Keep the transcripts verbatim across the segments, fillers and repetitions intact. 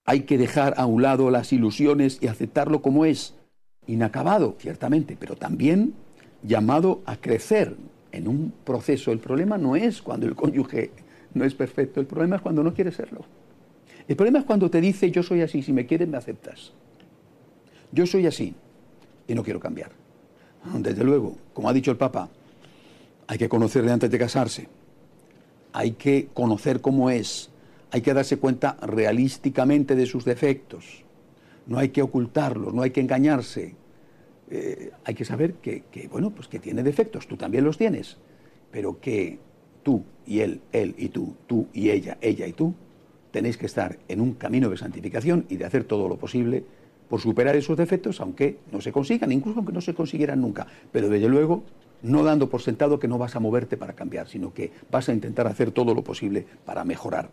Hay que dejar a un lado las ilusiones y aceptarlo como es, inacabado, ciertamente, pero también llamado a crecer en un proceso. El problema no es cuando el cónyuge no es perfecto, el problema es cuando no quiere serlo. El problema es cuando te dice, yo soy así, si me quieres me aceptas. Yo soy así y no quiero cambiar. Desde luego, como ha dicho el Papa, hay que conocerle antes de casarse. Hay que conocer cómo es. Hay que darse cuenta realísticamente de sus defectos. No hay que ocultarlos, no hay que engañarse. Eh, hay que saber que, que, bueno, pues que tiene defectos, tú también los tienes, pero que tú y él, él y tú, tú y ella, ella y tú, tenéis que estar en un camino de santificación y de hacer todo lo posible por superar esos defectos, aunque no se consigan, incluso aunque no se consiguieran nunca, pero desde luego no dando por sentado que no vas a moverte para cambiar, sino que vas a intentar hacer todo lo posible para mejorar.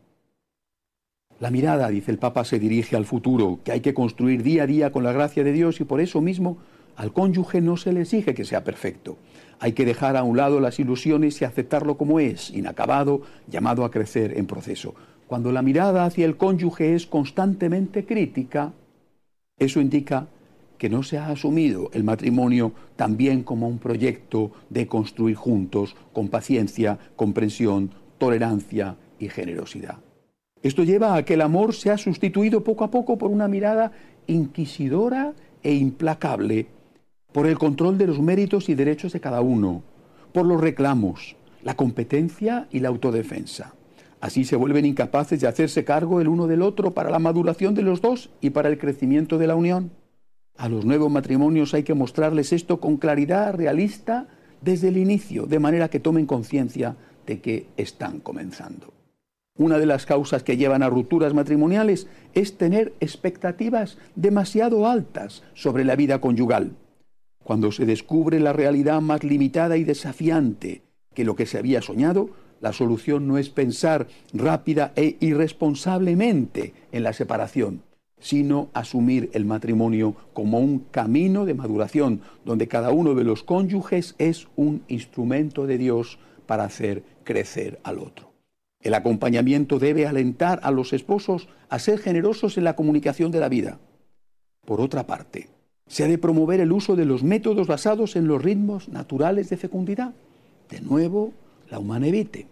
La mirada, dice el Papa, se dirige al futuro, que hay que construir día a día con la gracia de Dios, y por eso mismo al cónyuge no se le exige que sea perfecto. Hay que dejar a un lado las ilusiones y aceptarlo como es, inacabado, llamado a crecer en proceso. Cuando la mirada hacia el cónyuge es constantemente crítica, eso indica que no se ha asumido el matrimonio también como un proyecto de construir juntos, con paciencia, comprensión, tolerancia y generosidad. Esto lleva a que el amor sea sustituido poco a poco por una mirada inquisidora e implacable, por el control de los méritos y derechos de cada uno, por los reclamos, la competencia y la autodefensa. Así se vuelven incapaces de hacerse cargo el uno del otro para la maduración de los dos y para el crecimiento de la unión. A los nuevos matrimonios hay que mostrarles esto con claridad realista desde el inicio, de manera que tomen conciencia de que están comenzando. Una de las causas que llevan a rupturas matrimoniales es tener expectativas demasiado altas sobre la vida conyugal. Cuando se descubre la realidad más limitada y desafiante que lo que se había soñado, la solución no es pensar rápida e irresponsablemente en la separación, sino asumir el matrimonio como un camino de maduración, donde cada uno de los cónyuges es un instrumento de Dios para hacer crecer al otro. El acompañamiento debe alentar a los esposos a ser generosos en la comunicación de la vida. Por otra parte, se ha de promover el uso de los métodos basados en los ritmos naturales de fecundidad. De nuevo, la humana evite.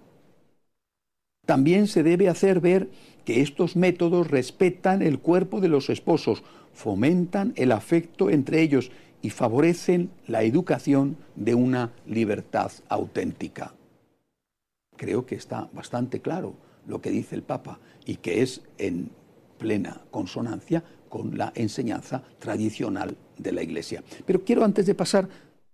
También se debe hacer ver que estos métodos respetan el cuerpo de los esposos, fomentan el afecto entre ellos y favorecen la educación de una libertad auténtica. Creo que está bastante claro lo que dice el Papa y que es en plena consonancia con la enseñanza tradicional de la Iglesia. Pero quiero, antes de pasar,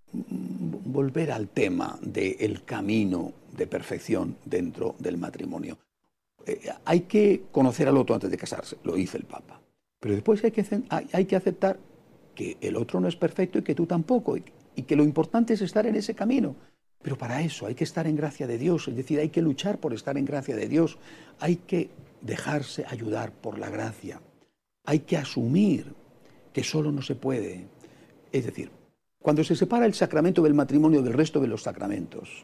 volver al tema del camino de perfección dentro del matrimonio. Eh, hay que conocer al otro antes de casarse, lo dice el Papa. Pero después hay que, hay, hay que aceptar que el otro no es perfecto y que tú tampoco, y, y que lo importante es estar en ese camino. Pero para eso hay que estar en gracia de Dios, es decir, hay que luchar por estar en gracia de Dios, hay que dejarse ayudar por la gracia, hay que asumir que solo no se puede. Es decir, cuando se separa el sacramento del matrimonio del resto de los sacramentos,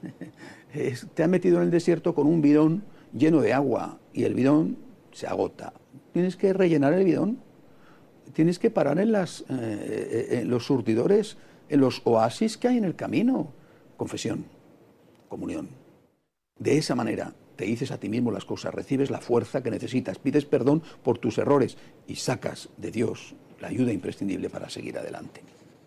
te han metido en el desierto con un bidón lleno de agua y el bidón se agota. Tienes que rellenar el bidón, tienes que parar en, las, eh, en los surtidores, en los oasis que hay en el camino. Confesión, comunión. De esa manera te dices a ti mismo las cosas, recibes la fuerza que necesitas, pides perdón por tus errores y sacas de Dios la ayuda imprescindible para seguir adelante.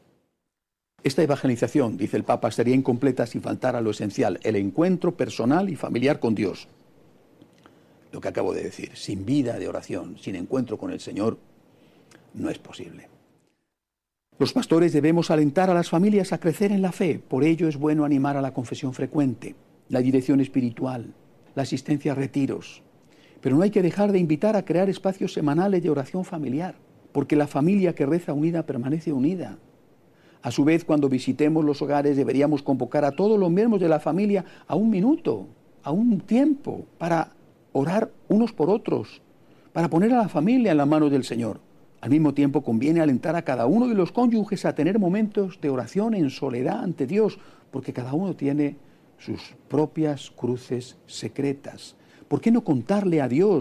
Esta evangelización, dice el Papa, sería incompleta si faltara lo esencial, el encuentro personal y familiar con Dios. Lo que acabo de decir, sin vida de oración, sin encuentro con el Señor, no es posible. Los pastores debemos alentar a las familias a crecer en la fe. Por ello es bueno animar a la confesión frecuente, la dirección espiritual, la asistencia a retiros. Pero no hay que dejar de invitar a crear espacios semanales de oración familiar, porque la familia que reza unida permanece unida. A su vez, cuando visitemos los hogares, deberíamos convocar a todos los miembros de la familia a un minuto, a un tiempo, para orar unos por otros, para poner a la familia en las manos del Señor. Al mismo tiempo, conviene alentar a cada uno de los cónyuges a tener momentos de oración en soledad ante Dios, porque cada uno tiene sus propias cruces secretas. ¿Por qué no contarle a Dios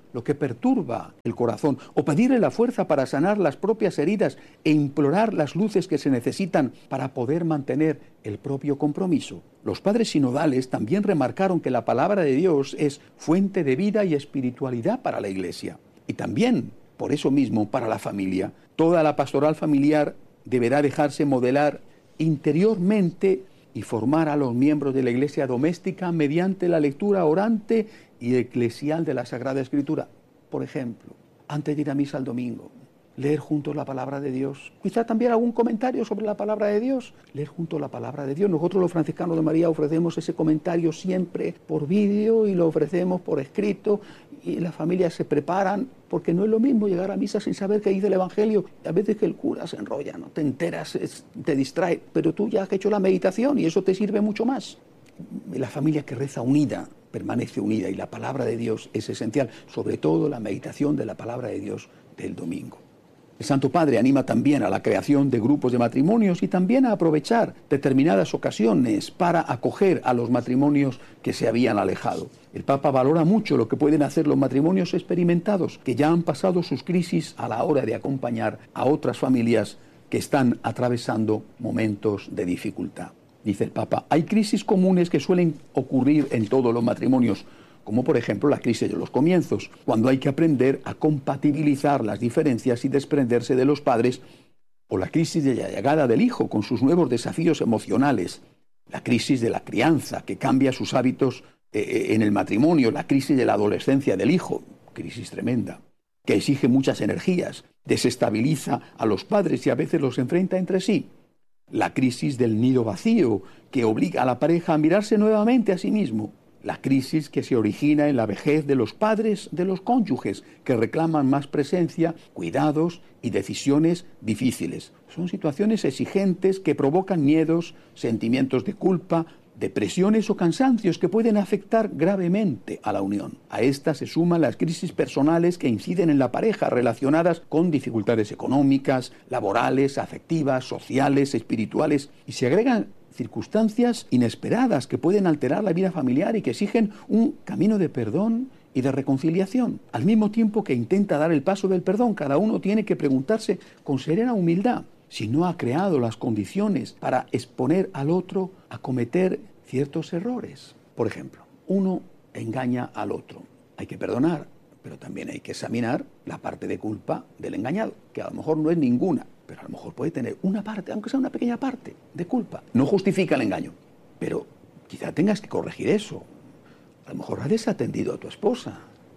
lo que perturba el corazón, o pedirle la fuerza para sanar las propias heridas e implorar las luces que se necesitan para poder mantener el propio compromiso. Los padres sinodales también remarcaron que la palabra de Dios es fuente de vida y espiritualidad para la Iglesia, y también, por eso mismo, para la familia. Toda la pastoral familiar deberá dejarse modelar interiormente y formar a los miembros de la Iglesia doméstica mediante la lectura orante y eclesial de la Sagrada Escritura. Por ejemplo, antes de ir a misa el domingo, leer juntos la palabra de Dios. Quizá también algún comentario sobre la palabra de Dios. Leer juntos la palabra de Dios. Nosotros los franciscanos de María ofrecemos ese comentario siempre por vídeo y lo ofrecemos por escrito, y las familias se preparan, porque no es lo mismo llegar a misa sin saber qué dice el Evangelio. A veces que el cura se enrolla, no te enteras, es, te distrae, pero tú ya has hecho la meditación y eso te sirve mucho más. La familia que reza unida permanece unida, y la palabra de Dios es esencial, sobre todo la meditación de la palabra de Dios del domingo. El Santo Padre anima también a la creación de grupos de matrimonios y también a aprovechar determinadas ocasiones para acoger a los matrimonios que se habían alejado. El Papa valora mucho lo que pueden hacer los matrimonios experimentados, que ya han pasado sus crisis, a la hora de acompañar a otras familias que están atravesando momentos de dificultad. Dice el Papa, hay crisis comunes que suelen ocurrir en todos los matrimonios, como por ejemplo la crisis de los comienzos, cuando hay que aprender a compatibilizar las diferencias y desprenderse de los padres, o la crisis de la llegada del hijo con sus nuevos desafíos emocionales, la crisis de la crianza que cambia sus hábitos eh, en el matrimonio, la crisis de la adolescencia del hijo, crisis tremenda, que exige muchas energías, desestabiliza a los padres y a veces los enfrenta entre sí. La crisis del nido vacío, que obliga a la pareja a mirarse nuevamente a sí mismo. La crisis que se origina en la vejez de los padres de los cónyuges, que reclaman más presencia, cuidados y decisiones difíciles. Son situaciones exigentes que provocan miedos, sentimientos de culpa, depresiones o cansancios que pueden afectar gravemente a la unión. A estas se suman las crisis personales que inciden en la pareja, relacionadas con dificultades económicas, laborales, afectivas, sociales, espirituales, y se agregan circunstancias inesperadas que pueden alterar la vida familiar y que exigen un camino de perdón y de reconciliación. Al mismo tiempo que intenta dar el paso del perdón, cada uno tiene que preguntarse con serena humildad si no ha creado las condiciones para exponer al otro a cometer ciertos errores. Por ejemplo, uno engaña al otro. Hay que perdonar, pero también hay que examinar la parte de culpa del engañado, que a lo mejor no es ninguna, pero a lo mejor puede tener una parte, aunque sea una pequeña parte, de culpa. No justifica el engaño, pero quizá tengas que corregir eso. A lo mejor has desatendido a tu esposa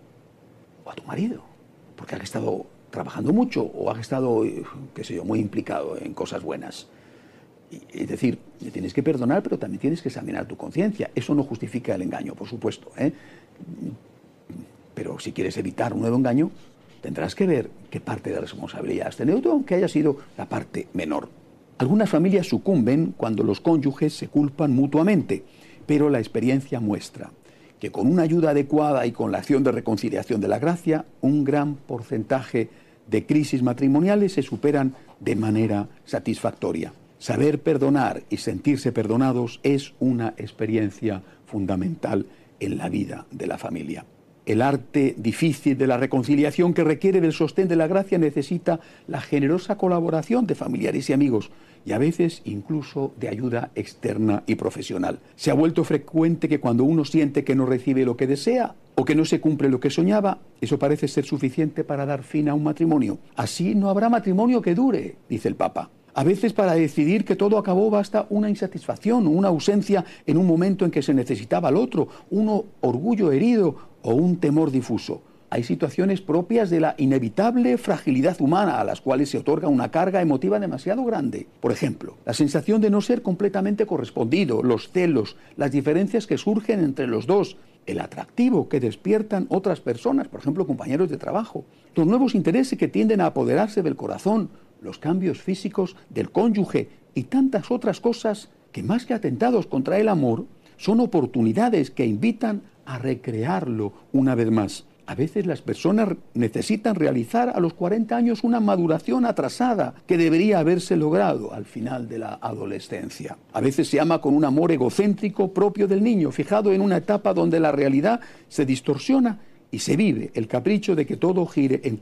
o a tu marido, porque has estado trabajando mucho o has estado, qué sé yo, muy implicado en cosas buenas. Es decir, tienes que perdonar, pero también tienes que examinar tu conciencia. Eso no justifica el engaño, por supuesto, ¿eh? Pero si quieres evitar un nuevo engaño, tendrás que ver qué parte de responsabilidad has tenido tú, aunque haya sido la parte menor. Algunas familias sucumben cuando los cónyuges se culpan mutuamente, pero la experiencia muestra que con una ayuda adecuada y con la acción de reconciliación de la gracia, un gran porcentaje de crisis matrimoniales se superan de manera satisfactoria. Saber perdonar y sentirse perdonados es una experiencia fundamental en la vida de la familia. El arte difícil de la reconciliación, que requiere del sostén de la gracia, necesita la generosa colaboración de familiares y amigos, y a veces incluso de ayuda externa y profesional. Se ha vuelto frecuente que cuando uno siente que no recibe lo que desea o que no se cumple lo que soñaba, eso parece ser suficiente para dar fin a un matrimonio. Así no habrá matrimonio que dure, dice el Papa. A veces para decidir que todo acabó basta una insatisfacción, una ausencia en un momento en que se necesitaba al otro, un orgullo herido o un temor difuso. Hay situaciones propias de la inevitable fragilidad humana a las cuales se otorga una carga emotiva demasiado grande. Por ejemplo, la sensación de no ser completamente correspondido, los celos, las diferencias que surgen entre los dos, el atractivo que despiertan otras personas, por ejemplo, compañeros de trabajo, los nuevos intereses que tienden a apoderarse del corazón, los cambios físicos del cónyuge y tantas otras cosas que, más que atentados contra el amor, son oportunidades que invitan a recrearlo una vez más. A veces las personas necesitan realizar a los cuarenta años una maduración atrasada que debería haberse logrado al final de la adolescencia. A veces se ama con un amor egocéntrico propio del niño, fijado en una etapa donde la realidad se distorsiona y se vive el capricho de que todo gire en